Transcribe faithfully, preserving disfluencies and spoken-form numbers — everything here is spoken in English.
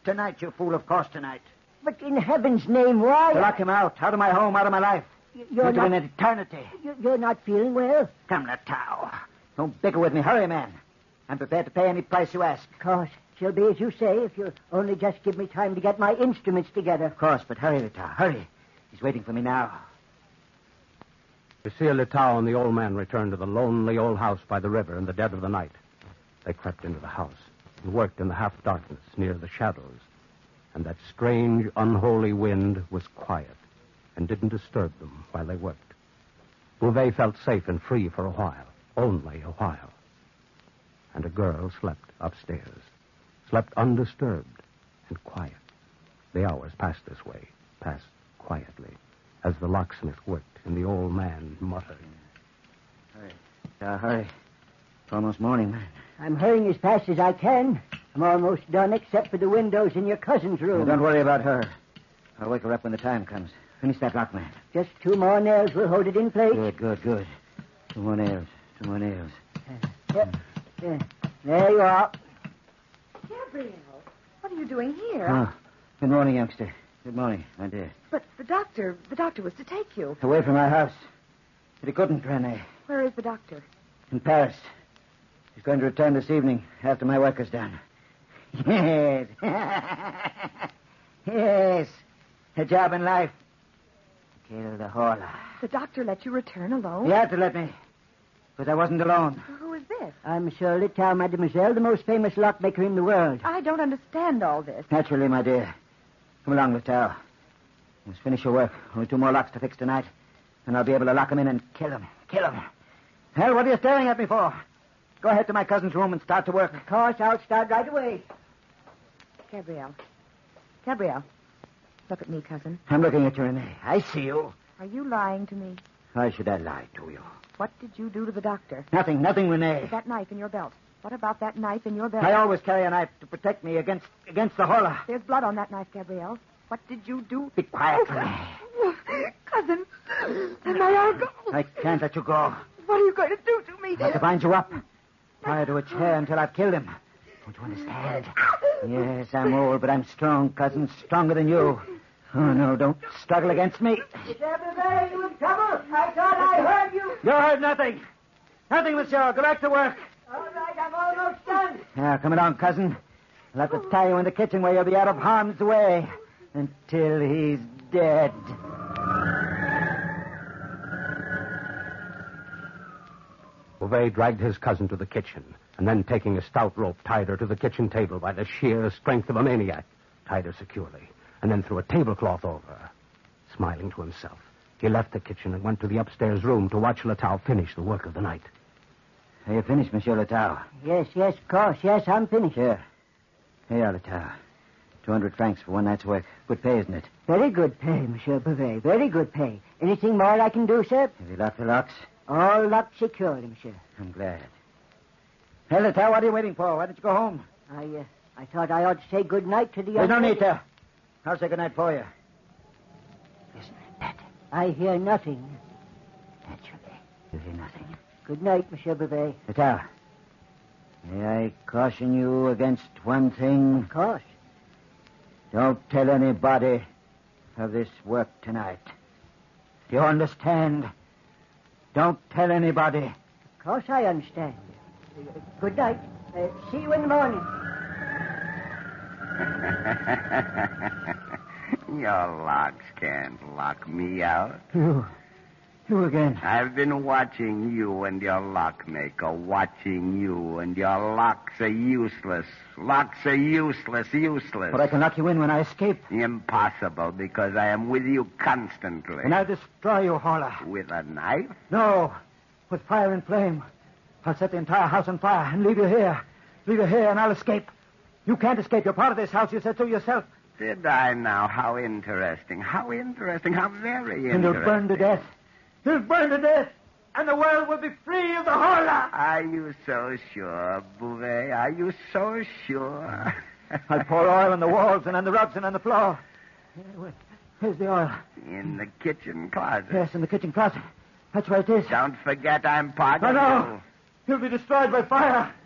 tonight, you fool, of course tonight. But in heaven's name, why? To lock him out, out of my home, out of my life. You're Into not... an eternity. You're not feeling well? Come, Latow. Don't bicker with me. Hurry, man. I'm prepared to pay any price you ask. Of course. She'll be as you say if you'll only just give me time to get my instruments together. Of course, but hurry, Latow. Hurry. He's waiting for me now. Monsieur Latow and the old man returned to the lonely old house by the river in the dead of the night. They crept into the house and worked in the half-darkness near the shadows. And that strange, unholy wind was quiet and didn't disturb them while they worked. Bouvet felt safe and free for a while, only a while. And a girl slept upstairs, slept undisturbed and quiet. The hours passed this way, passed quietly, as the locksmith worked and the old man muttered. Hurry. Uh, hurry. It's almost morning, man. I'm hurrying as fast as I can. I'm almost done, except for the windows in your cousin's room. Now, don't worry about her. I'll wake her up when the time comes. Finish that lock, man. Just two more nails will hold it in place. Good, good, good. Two more nails. Two more nails. Uh, yeah, yeah. There you are. Gabriel, what are you doing here? Oh, good morning, youngster. Good morning, my dear. But the doctor, the doctor was to take you. Away from our house. But he couldn't, Rene. Where is the doctor? In Paris. He's going to return this evening after my work is done. Yes. Yes. A job in life. Kill the Horla. The doctor let you return alone? He had to let me. Because I wasn't alone. Well, who is this? I'm Monsieur Latow, mademoiselle, the most famous lockmaker in the world. I don't understand all this. Naturally, my dear. Come along, Latow. Let's finish your work. Only two more locks to fix tonight. And I'll be able to lock him in and kill him. Kill him. Hell, what are you staring at me for? Go ahead to my cousin's room and start to work. Of course, I'll start right away. Gabriel. Gabriel. Look at me, cousin. I'm looking at you, Renee. I see you. Are you lying to me? Why should I lie to you? What did you do to the doctor? Nothing, nothing, Renee. With that knife in your belt. What about that knife in your belt? I always carry a knife to protect me against against the Horla. There's blood on that knife, Gabriel. What did you do? Be quiet, Oh, Renee. cousin, may I go? I can't let you go. What are you going to do to me? I have to bind you up. Tie you to a chair until I've killed him. Don't you understand? Yes, I'm old, but I'm strong, cousin. Stronger than you. Oh, no, don't struggle against me. Is everybody you in trouble? I thought I heard you. You heard nothing. Nothing, monsieur. Go back to work. All right, I'm almost done. Now, come along, cousin. I'll have to tie you in the kitchen where you'll be out of harm's way until he's dead. Bouvet dragged his cousin to the kitchen, and then taking a stout rope, tied her to the kitchen table by the sheer strength of a maniac, tied her securely, and then threw a tablecloth over her. Smiling to himself, he left the kitchen and went to the upstairs room to watch Latow finish the work of the night. Are you finished, Monsieur Latow? Yes, yes, of course. Yes, I'm finished. Here. Here you are, Latow. Two hundred francs for one night's work. Good pay, isn't it? Very good pay, Monsieur Bouvet. Very good pay. Anything more I can do, sir? Have you locked the locks? All locked securely, Monsieur. I'm glad. Hey, Latow, what are you waiting for? Why don't you go home? I, uh, I thought I ought to say good night to the There's young no lady. need to. I'll say good night for you. Listen, that. I hear nothing. Naturally. You hear nothing. Good night, Monsieur Bouvet. Latow, may I caution you against one thing? Of course. Don't tell anybody of this work tonight. Do you understand? Don't tell anybody. Of course I understand. Uh, good night. Uh, see you in the morning. Your locks can't lock me out. You. You again. I've been watching you and your lockmaker, watching you, and your locks are useless. Locks are useless, useless. But I can lock you in when I escape. Impossible, because I am with you constantly. And I'll destroy you, Horla. With a knife? No. With fire and flame. I'll set the entire house on fire and leave you here. Leave you here and I'll escape. You can't escape. You're part of this house. You said so yourself. Did I now? How interesting. How interesting. How very interesting. And you'll burn to death. You'll burn to death. And the world will be free of the Horla. Are you so sure, Bouvet? Are you so sure? I'll pour oil on the walls and on the rugs and on the floor. Where's the oil? In the kitchen closet. Yes, in the kitchen closet. That's where it is. Don't forget I'm part No, of no. you. You'll be destroyed by fire.